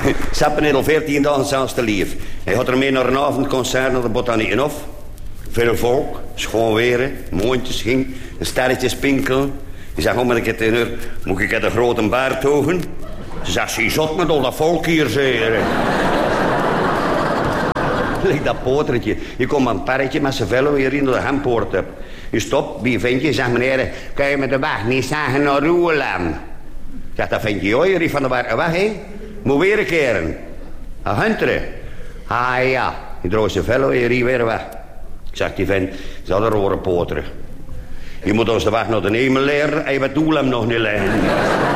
Ze hebben net al 14 dagen zelfs te lief. Hij had er mee naar een avondconcert naar de Botaniek Hof. Veel volk, schoon weer, mondjes ging, een sterretjes pinkelen. Je zegt, maar ik het moet ik een grote baard hogen? Ze zegt, zie zot met al dat volk hier, zei. Ligt dat potertje. Je komt een parretje met z'n vellen weer in de hempoort hebt. Je stopt, wie vind je? Zegt meneer, kan je me de weg niet zeggen naar Roeland? Zegt, dat vind je ooit, je van de weg heen. Moet weer een keren. Een hunteren. Ah ja, je droog z'n vellen weer weg. Zegt die vent, ze hadden er horen poteren. Je moet ons de weg naar de hemel leren en je weet Roeland nog niet leren.